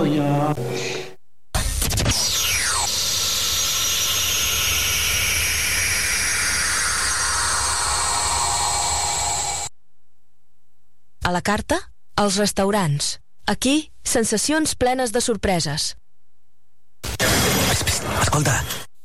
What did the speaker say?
A la carta, els restaurants. Aquí, sensacions plenes de sorpreses. Escolta,